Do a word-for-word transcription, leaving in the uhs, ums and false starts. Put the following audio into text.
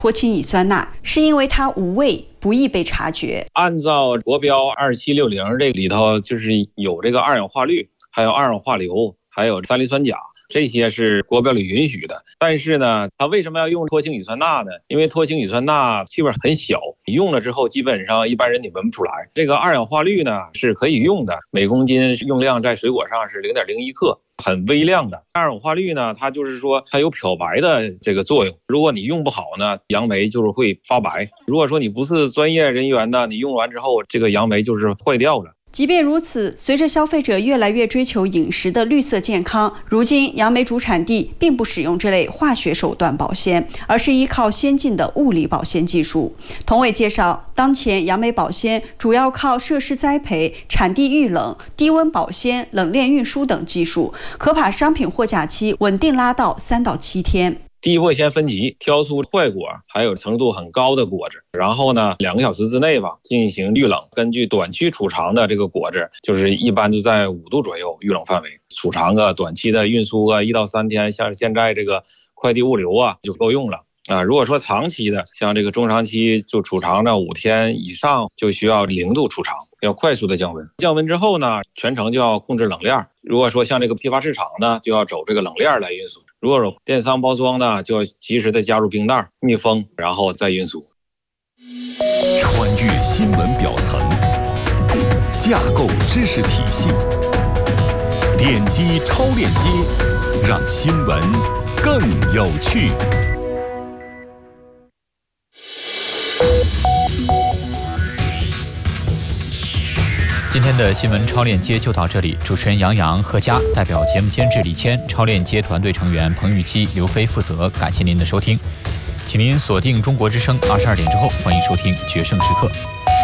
脱氢乙酸钠，是因为它无味，不易被察觉。 按照国标二七六零这里头，就是有这个二氧化氯，还有二氧化硫，还有三氯酸钾。这些是国标里允许的，但是呢，它为什么要用脱氢乙酸钠呢？因为脱氢乙酸钠气味很小，你用了之后基本上一般人你闻不出来。这个二氧化氯呢是可以用的，每公斤用量在水果上是 零点零一克，很微量的。二氧化氯呢，它就是说它有漂白的这个作用，如果你用不好呢，杨梅就是会发白。如果说你不是专业人员呢，你用完之后这个杨梅就是坏掉了。 即便如此，随着消费者越来越追求饮食的绿色健康，如今杨梅主产地并不使用这类化学手段保鲜，而是依靠先进的物理保鲜技术。童伟介绍，当前杨梅保鲜主要靠设施栽培、产地预冷、低温保鲜、冷链运输等技术，可把商品货架期稳定拉到三到七天。 第一步先分级，挑出坏果还有程度很高的果子，然后呢，两个小时之内吧进行预冷。根据短期储藏的这个果子，就是一般就在五度左右预冷范围，储藏个短期的运输啊，一到三天，像现在这个快递物流啊就够用了。啊，如果说长期的，像这个中长期就储藏到五天以上，就需要零度储藏，要快速的降温。降温之后呢，全程就要控制冷链。如果说像这个批发市场呢，就要走这个冷链来运输。如果有电商包装呢，就要及时的加入冰袋密封，然后再运输。 穿越新闻表层，架构知识体系，点击超链接，让新闻更有趣。 今天的新闻超链接就到这里，主持人杨洋、何佳，代表节目监制李谦，超链接团队成员彭玉基、刘飞负责。感谢您的收听，请您锁定中国之声，二十二点之后欢迎收听《决胜时刻》。